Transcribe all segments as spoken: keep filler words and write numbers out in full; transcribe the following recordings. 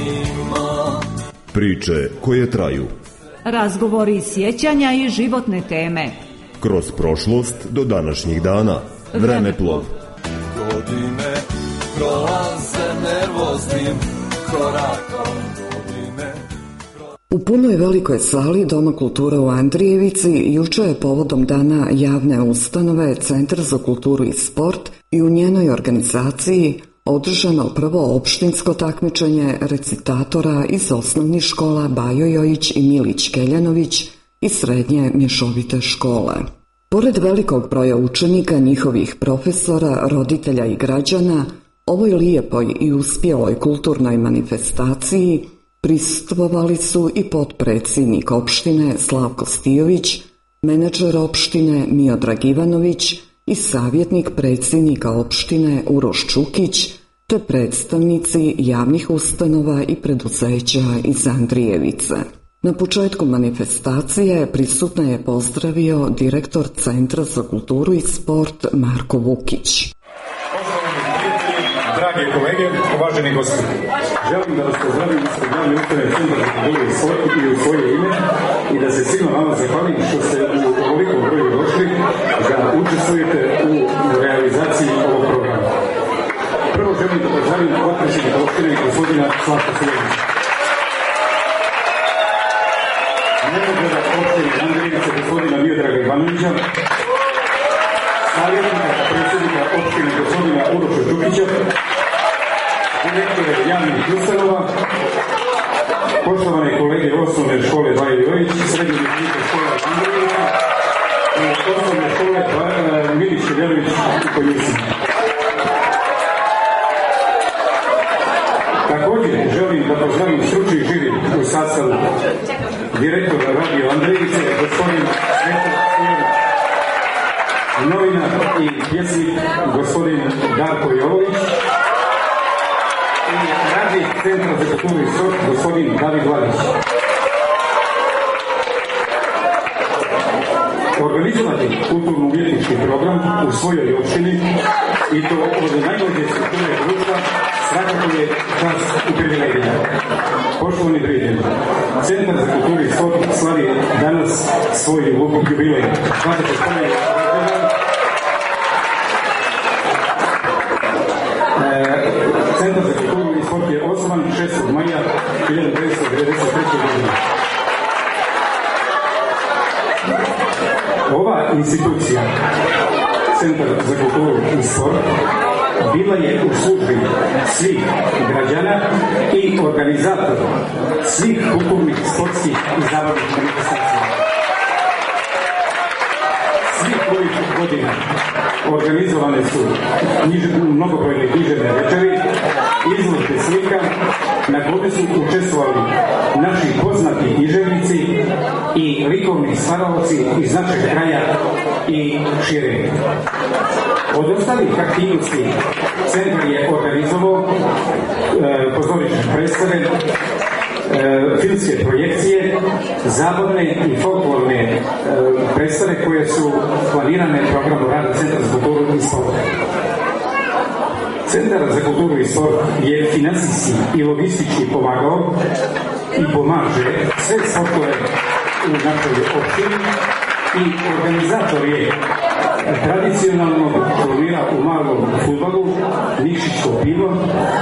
Priče koje traju. Razgovori iz sjećanja i životne teme. Kroz prošlost do današnjih dana. Vremeplov. Godine prolaze nervoznim korakom. U punoj velikoj sali Doma kulture u Andrijevici juče je povodom dana javne ustanove Centar za kulturu i sport i u njenoj organizaciji održano prvo opštinsko takmičenje recitatora iz osnovnih škola Bajo Jojić i Milić Keljanović i srednje mješovite škole. Pored velikog broja učenika, njihovih profesora, roditelja i građana, ovoj lijepoj i uspjeloj kulturnoj manifestaciji prisustvovali su i potpredsjednik opštine Slavko Stijović, menadžer opštine Miodrag Ivanović i savjetnik predsjednika opštine Uroš Čukić, te predstavnici javnih ustanova i preduzeća iz Andrijevice. Na početku manifestacije prisutne je pozdravio direktor Centra za kulturu i sport Marko Vukić. Dragi kolege, uvaženi gosti, želim da vas pozdravim ispred javne ustanove Centra za kulturu i sport i u svoje ime i da se svima vama zahvalim što ste u ovolikom broju došli da učestvujete u realizaciji ovog programa. Prvo želim da pozdravim potpredsjednika opštine gospodina Slavka Stijovića, menadžera opštine Andrijevice gospodina Miodraga Ivanovića, savjetnika predsjednika opštine gospodina Uroša Čukića, direktore javnih ustanova, poštovane kolege osnovne škole Bajo Jojić, srednje mješovite škole Andrijevica i osnovne škole Milić Keljanović u Konjusi. Također želim da pozdravim stručni žiri u sastavu direktora Radio Andrijevice gospodin Sreto Stijović, novinar i pjesnik gospodin Darko Jovović i radnik Centra za kulturu i sport gospodin David Vladić. Organizovati kulturno-umjetnički program u svojoj opštini i to od najmlađe strukture društva svakako je čast i privilegija. Poštovani prijatelji, Centar za kulturu i sport slavi danas svoj jubilej. Svakako spomenu Centar za kulturu i sport je osnovan šestog maja hiljadu devetsto devedeset treće. godine. Ova institucija, Centar za kulturu i sport, bila je u službi svih građana i organizatora svih kulturnih, sportskih i zabavnih manifestacija. Svih ovih godina organizovane su mnogobrojne književne večeri, izložbe slika na kojoj su učestvovali naši poznati književnici i likovni stvaralaci iz našeg kraja i šire. Od ostalih aktivnosti centar je organizovao e, pozorišne predstave, e, filmske projekcije, zabavne i folklorne e, predstave koje su planirane programom rada Centra za kulturu i sport. Centar za kulturu i sport je finansijski i logistički pomagao i pomaže sve sportove u našoj opštini i organizator je tradicionalnog turnira u malom fudbalu Nikšićko pivo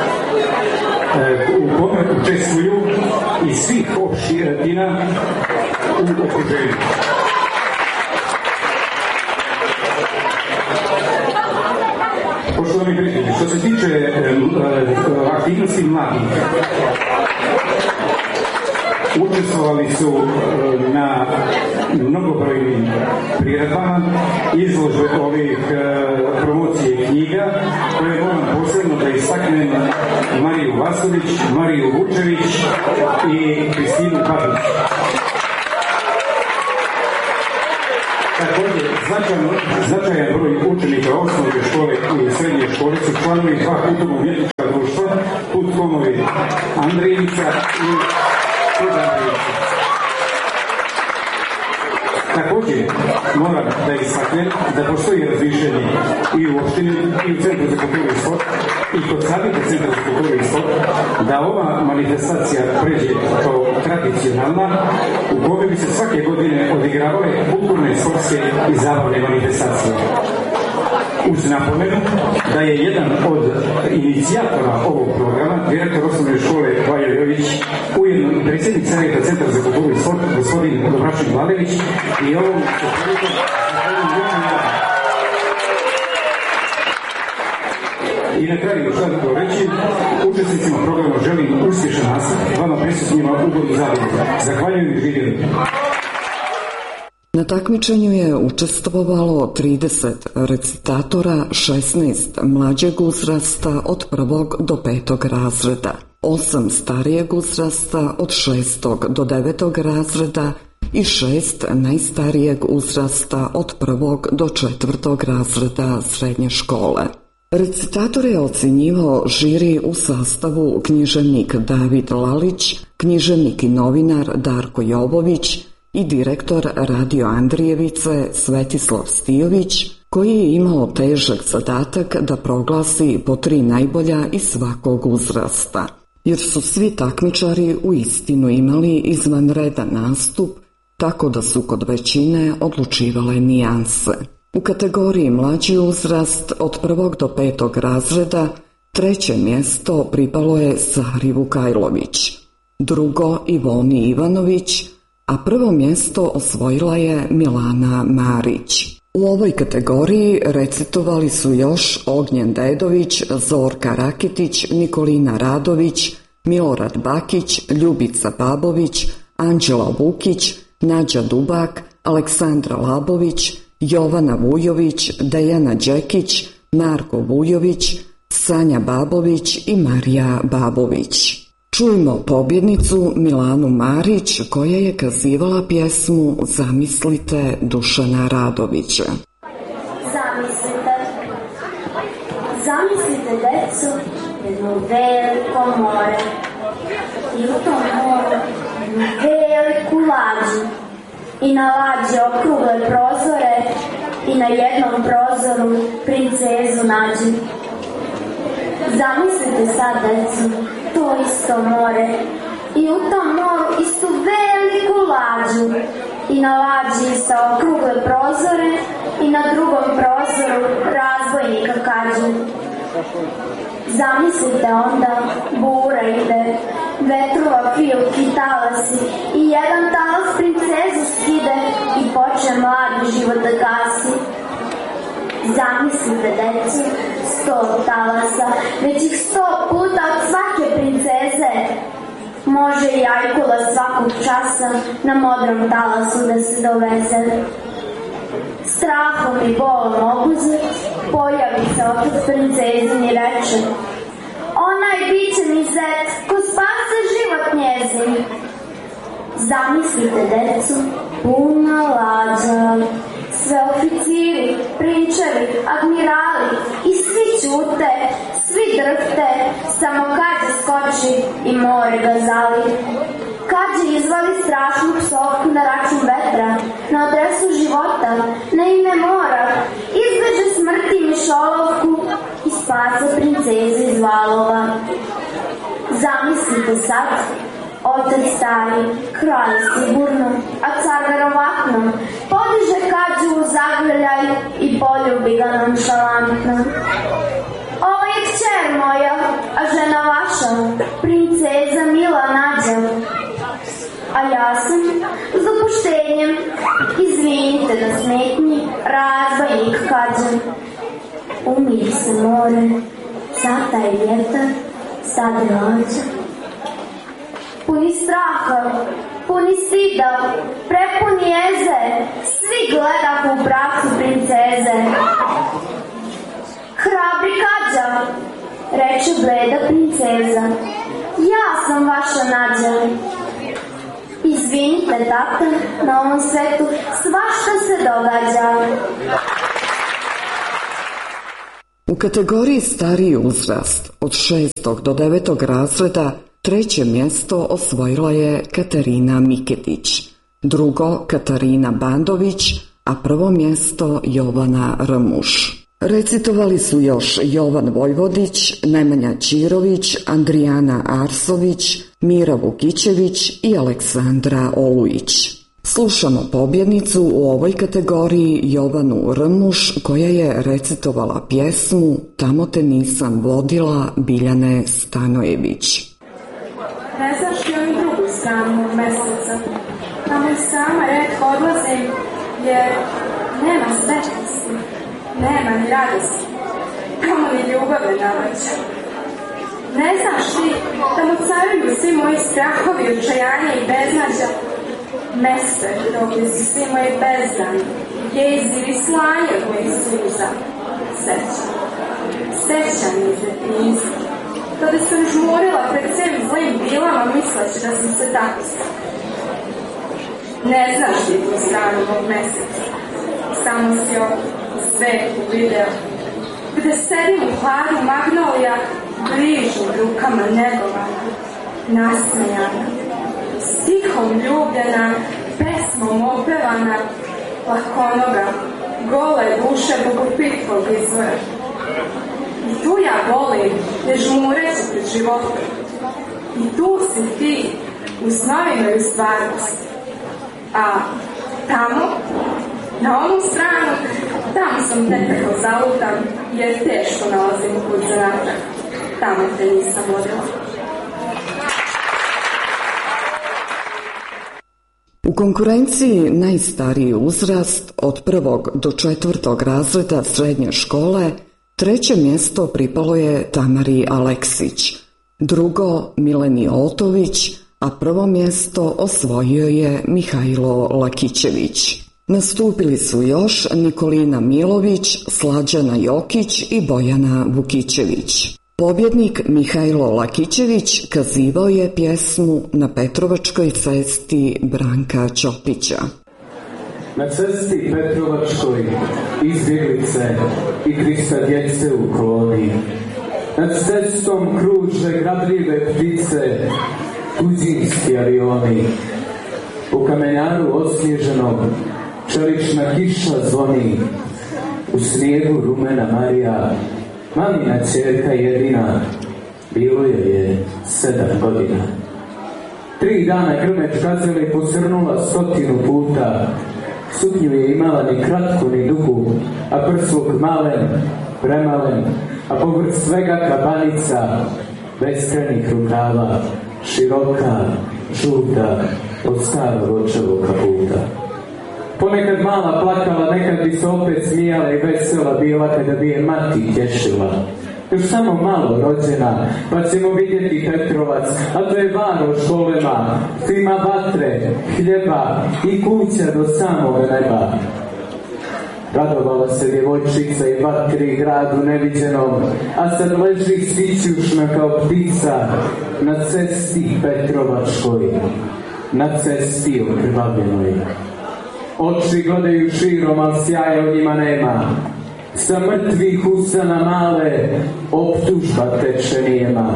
u kome učestvuju iz svih opština u okruženju. Poštovani prijatelji, što se tiče aktivnosti mladih, učestvovali su na mnogobrojnim priredbama, izložbe ovih promocije knjiga, koje moram posebno da istaknem Mariju Vasović, Mariju Vučević i Kristinu Babić. Također, značajan broj učenika osnovne škole i srednje škole su članovi dva kulturno-umjetnička društva, Putkomovi Andrijevica i Put Andrijevica. Također, moram da istaknem da postoji razmišljanje i u opštini i u Centru za kulturu i sport i kod savjeta Centra za kulturu i sport da ova manifestacija pređe kao tradicionalna u kojoj bi se svake godine odigravale kulturne, sportske i zabavne manifestacije. Uz napomenu da je jedan od inicijatora ovog programa direktor osnovne škole Vaja Jović, ujedno i predsjednik Savjeta Centra za kulturu i sport gospodin Dobračin Vladević i ovom I na kraju šta da reći, učesnicima programa želim uspješan nastup, vama prisutnjima ugodnu zabavu. Zahvaljujem i živjeli. Na takmičenju je učestvovalo trideset recitatora, šesnaest mlađeg uzrasta od prvog do petog razreda, osam starijeg uzrasta od šestog do devetog razreda i šest najstarijeg uzrasta od prvog do četvrtog razreda srednje škole. Recitatore je ocjenjivao žiri u sastavu književnik David Lalić, književnik i novinar Darko Jovović i direktor Radio Andrijevice Svetislav Stijović, koji je imao težak zadatak da proglasi po tri najbolja iz svakog uzrasta, jer su svi takmičari uistinu imali izvanredan nastup, tako da su kod većine odlučivale nijanse. U kategoriji mlađi uzrast od prvog do petog razreda treće mjesto pripalo je Sari Vukajlović, drugo Ivoni Ivanović, a prvo mjesto osvojila je Milana Marić. U ovoj kategoriji recitovali su još Ognjen Dedović, Zorka Raketić, Nikolina Radović, Milorad Bakić, Ljubica Babović, Anđela Vukić, Nađa Dubak, Aleksandra Labović, Jovana Vujović, Dejana Đekić, Marko Vujović, Sanja Babović i Marija Babović. Čujmo pobjednicu Milanu Marić koja je kazivala pjesmu Zamislite Dušana Radovića. Zamislite, zamislite deco, jedno veliko more i u tom moru jednu veliku lađu i na lađi okrugle prozore i na jednom prozoru princezu nađi. Zamislite sad deco, to isto more i u tom moru istu veliku lađu i na lađi isto okrugle prozore i na drugom prozoru razbojnika kađu. Zamislite onda bura ide, vetrova fijuki talasi i jedan talas princezu skide i poče mladi život da gasi. Zamislite decu, sto talasa, već ih sto puta od svake princeze. Može i ajkula svakog časa na modrom talasu da se doveze. Strahom i bolom obuzet, pojavi se opet princezin i reče: onaj biće mi zet, ko spase život njezin. Zamislite decu, puna lađa, sve oficiri, prinčevi, admirali i svi ćute, svi drhte, samo Kađa skoči i more ga zali. Kađa izvali strašnu psovku na račun vetra, na adresu života, na ime mora, izbeže smrti mišolovku i spase princeze iz valova. Zamislite sad, otac stari, kralj sigurno, a car verovatno, podiže Kađu u zagrljaj i poljubi ga nonšalantno. Ovo je kćer moja, a žena vaša, princeza Mila Nađa. A ja sam, s dopuštenjem, izvinite na smetnji, razbojnik Kađa. Umiri se more, sad taj vjetar, sad lađa. Puni straha, puni stida, prepuni jeze, svi gledahu u pravcu princeze. Hrabri Kađa, reče bleda princeza, ja sam vaša Nađa. Izvinite, tata, na ovom svetu svašta se događa. U kategoriji stariji uzrast od šestog do devetog razreda treće mjesto osvojila je Katarina Miketić, drugo Katarina Bandović, a prvo mjesto Jovana Rmuš. Recitovali su još Jovan Vojvodić, Nemanja Ćirović, Andrijana Arsović, Mira Vukićević i Aleksandra Olujić. Slušamo pobjednicu u ovoj kategoriji Jovanu Rmuš, koja je recitovala pjesmu Tamo te nisam vodila Biljane Stanojević. Ne znaš li onu drugu stranu meseca? Tamo i sama retko odlazim, jer nema svetlosti, nema ni radosti, kamo ni ljubave naleća. Ne znaš li, tamo caruju svi moji strahovi, očajanja i beznađa, mese gdje su svi moji bezdani, jezi i slanje mojih suza, seća, seća mi iz detinjstva, kada sam žmurila pred svim zlim bilama misleći da sam se tako stavila. Ne znaš li tu stranu mog meseca, samo si ovdje u svetu video, gde sedim u hladu magnolija, bližu rukama negovana, nasmejana, stihom ljubljena, pesmom opevana, lakonoga, gole duše bogopitvog izvora. I tu ja volim, ne žmureći pred životom. I tu si ti, u snovima i u stvarnosti. A tamo, na onu stranu, tamo sam nekako zalutan, jer teško nalazim put za natrag. Tamo te nisam vodila. U konkurenciji najstariji uzrast od prvog do četvrtog razreda srednje škole treće mjesto pripalo je Tamari Aleksić, drugo Mileni Otović, a prvo mjesto osvojio je Mihajlo Lakićević. Nastupili su još Nikolina Milović, Slađana Jokić i Bojana Vukićević. Pobjednik Mihajlo Lakićević kazivao je pjesmu Na Petrovačkoj cesti Branka Ćopića. Na cesti Petrovačkoj izbjeglice i trista djece u koloni. Nad cestom kruže grabljive ptice, tuđinski avioni. U kamenjaru osnježenom čelična kiša zvoni. U snijegu rumena Marija, mamina ćerka jedina, bilo joj je sedam godina. Tri dana grme čkazili posrnula stotinu puta, suknju je imala ni kratku ni dugu, a prsluk malen, premalen, a povrh svega kabanica, beskrajnih rukava, široka, žuta, od starog očevog kaputa. Ponekad mala plakala, nekad bi se opet smijala i vesela bila kada bi je mati tješila. Još samo malo rođena, pa ćemo vidjeti Petrovac, a to je varoš golema, ima vatre, hljeba i kuća do samog neba. Radovala se djevojčica i vatri gradu neviđenom, a sad leži sićušna kao ptica na cesti Petrovačkoj, na cesti okrvavljenoj. Oči gledaju širom, al sjaja u njima nema. Sa mrtvih usana male optužba teče nijema.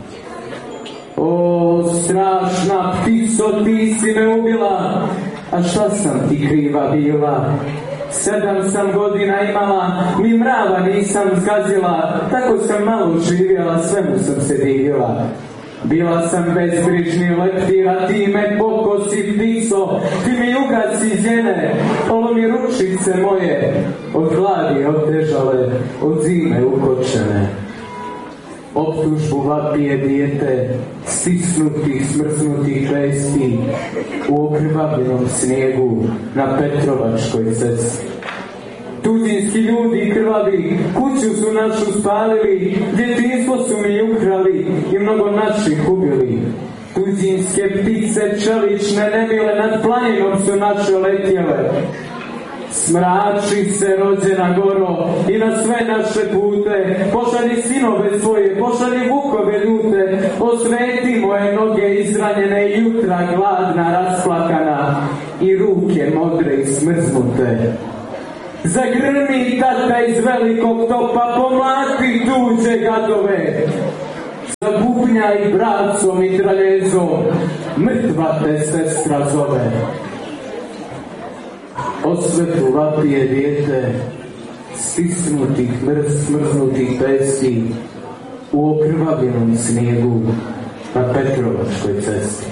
O, strašna ptico, ti si me ubila, a šta sam ti kriva bila? Sedam sam godina imala, ni mrava nisam zgazila, tako sam malo živjela, svemu sam se divila. Bila sam bezbrižni leptir, a ti me pokosi ptico, ti mi ugasi zjene, polomi ručice moje, od gladi otežale, od zime ukočene. Optužbu vapije dijete, stisnutih, smrznutih vesti, u okrvavljenom snijegu na Petrovačkoj cesti. Tuđinski ljudi krvavi, kuću su našu spalili, djetinjstvo su mi ukrali i mnogo naših ubili. Tuđinske ptice čelične nemile nad planinom su naše letjele. Smrači se rođena goro i na sve naše pute, pošalji sinove svoje, pošalji vukove ljute, osveti moje noge izranjene i jutra gladna, rasplakana i ruke modre i smrznute. Zagrmi tata iz velikog topa, pomlati tuđe gadove. Zabubnjaj bracom i traljezom, mrtva te sestra zove. osvetu vapije dijete stisnutih, smrznutih pesti u okrvavljenom snijegu na Petrovačkoj cesti.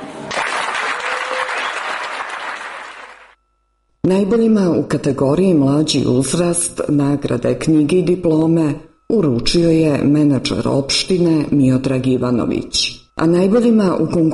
Najboljima u kategoriji mlađi uzrast nagrade knjige i diplome uručio je menadžer opštine Miodrag Ivanović, a najboljima u konkurenciji